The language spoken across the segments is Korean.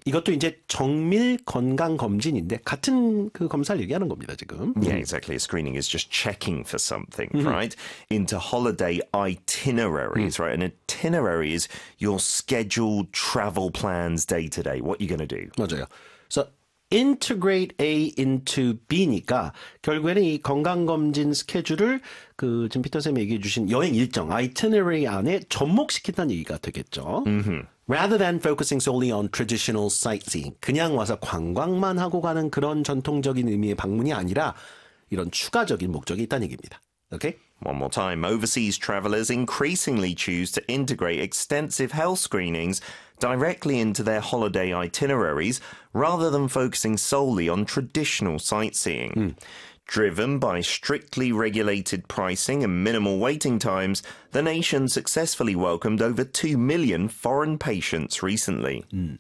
이것도 이제 정밀 건강 검진인데 같은 그 검사를 얘기하는 겁니다, 지금. Yeah, exactly. A screening is just checking for something, right? Into holiday itineraries, right? An itinerary is your scheduled travel plans day to day. What you're going to do. 맞아요. 그래서 integrate A into B니까 결국에는 이 건강검진 스케줄을 그 지금 피터 쌤이 얘기해 주신 여행 일정, itinerary 안에 접목시킨다는 얘기가 되겠죠. Rather than focusing solely on traditional sightseeing. 그냥 와서 관광만 하고 가는 그런 전통적인 의미의 방문이 아니라 이런 추가적인 목적이 있다는 얘기입니다. Okay? One more time. Overseas travelers increasingly choose to integrate extensive health screenings directly into their holiday itineraries rather than focusing solely on traditional sightseeing. Driven by strictly regulated pricing and minimal waiting times, the nation successfully welcomed over 2 million foreign patients recently.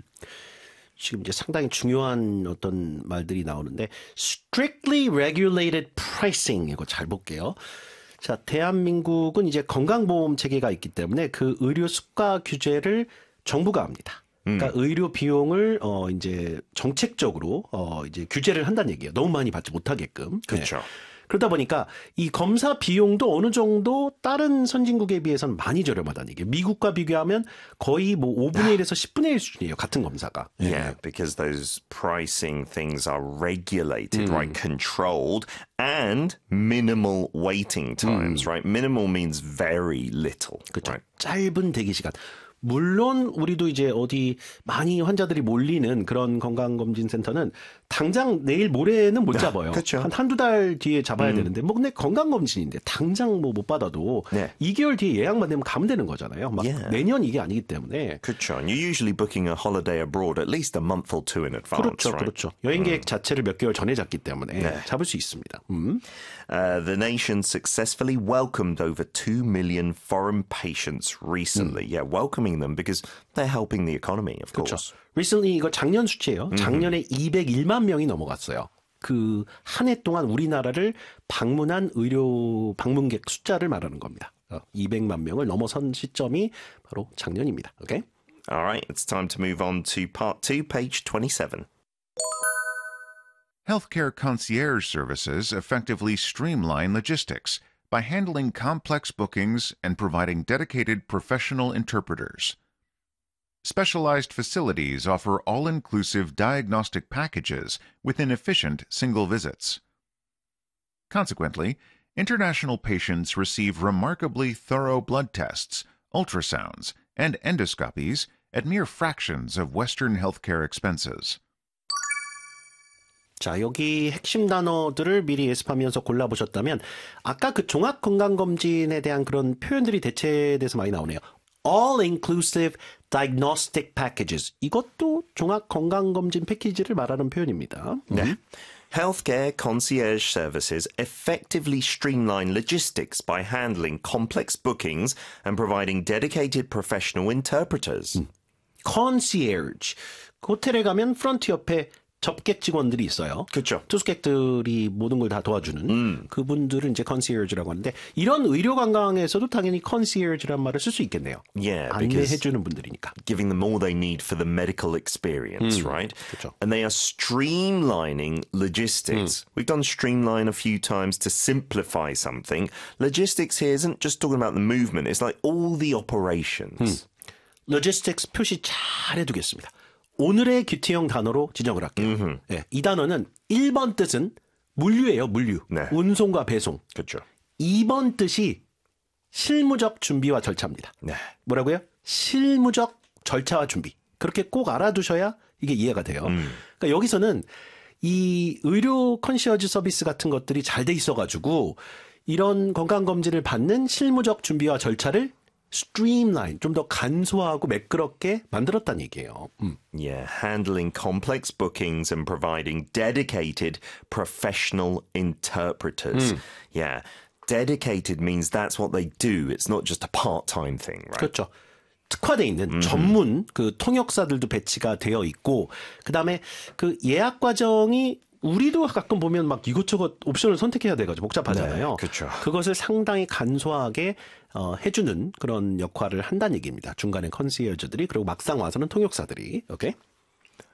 지금 이제 상당히 중요한 어떤 말들이 나오는데 strictly regulated pricing 이거 잘 볼게요. 자, 대한민국은 이제 건강보험 체계가 있기 때문에 그 의료 수가 규제를 정부가 합니다. 그러니까 의료 비용을 이제 정책적으로 이제 규제를 한다는 얘기예요. 너무 많이 받지 못하게끔. 그렇죠. 네. 그러다 보니까 이 검사 비용도 어느 정도 다른 선진국에 비해서는 많이 저렴하다는 얘기예요. 미국과 비교하면 거의 뭐 5분의 1에서 10분의 1 수준이에요. 같은 검사가. Yeah, because those pricing things are regulated, right? Controlled and minimal waiting times, right? Minimal means very little. 그렇죠. Right? 짧은 대기 시간. 물론 우리도 이제 어디 많이 환자들이 몰리는 그런 건강검진센터는 당장 내일 모레는 못 잡아요. 그렇죠. 한두 달 뒤에 잡아야 되는데 뭐 근데 건강검진인데 당장 뭐 못 받아도 네. 2개월 뒤에 예약만 되면 가면 되는 거잖아요. 막 내년 이게 아니기 때문에. 그렇죠. And you're usually booking a holiday abroad at least a month or two in advance. 그렇죠. right? 그렇죠. 여행 계획 자체를 몇 개월 전에 잡기 때문에 잡을 수 있습니다. The nation successfully welcomed over 2 million foreign patients recently. Yeah, welcoming them because they're helping the economy, of course. 그렇죠. Recently 이거 작년 수치예요. 작년에 201만 명이 넘어갔어요. 그 한 해 동안 우리나라를 방문한 의료 방문객 숫자를 말하는 겁니다. 200만 명을 넘어선 시점이 바로 작년입니다. Okay? All right, it's time to move on to part 2, page 27. Healthcare concierge services effectively streamline logistics by handling complex bookings and providing dedicated professional interpreters. Specialized facilities offer all-inclusive diagnostic packages within efficient single visits. Consequently, international patients receive remarkably thorough blood tests, ultrasounds, and endoscopies at mere fractions of Western healthcare expenses. 자, 여기 핵심 단어들을 미리 예습하면서 골라보셨다면 아까 그 종합건강검진에 대한 그런 표현들이 대체돼서 많이 나오네요. All-inclusive diagnostic packages. 이것도 종합건강검진 패키지를 말하는 표현입니다. 네. Healthcare concierge services effectively streamline logistics by handling complex bookings and providing dedicated professional interpreters. concierge. 그 호텔에 가면 프런트 옆에 접객 직원들이 있어요. 그렇죠. 투숙객들이 모든 걸 다 도와주는 그분들을 이제 concierge라고 하는데 이런 의료 관광에서도 당연히 concierge란 말을 쓸 수 있겠네요. Yeah, 안내해주는 분들이니까. giving them all they need for the medical experience, right? 그렇죠. And they are streamlining logistics. We've done streamline a few times to simplify something. Logistics here isn't just talking about the movement. It's like all the operations. logistics 표시 잘 해두겠습니다. 오늘의 큐티형 단어로 지정을 할게요. 네, 이 단어는 1번 뜻은 물류예요, 물류. 네. 운송과 배송. 그렇죠. 2번 뜻이 실무적 준비와 절차입니다. 네. 뭐라고요? 실무적 절차와 준비. 그렇게 꼭 알아두셔야 이게 이해가 돼요. 그러니까 여기서는 이 의료 컨시어지 서비스 같은 것들이 잘 돼 있어가지고 이런 건강검진을 받는 실무적 준비와 절차를 streamline, 좀 더 간소하고 매끄럽게 만들었다는 얘기예요. Yeah, handling complex bookings and providing dedicated professional interpreters. Yeah, dedicated means that's what they do. It's not just a part-time thing, right? 그렇죠. 특화되어 있는 전문 그 통역사들도 배치가 되어 있고 그다음에 그 예약 과정이 우리도 가끔 보면 막 이것저것 옵션을 선택해야 돼가지고 복잡하잖아요. 네, 그렇죠. 그것을 상당히 간소하게 해주는 그런 역할을 한다는 얘기입니다. 중간에 컨시어즈들이 그리고 막상 와서는 통역사들이. 오케이?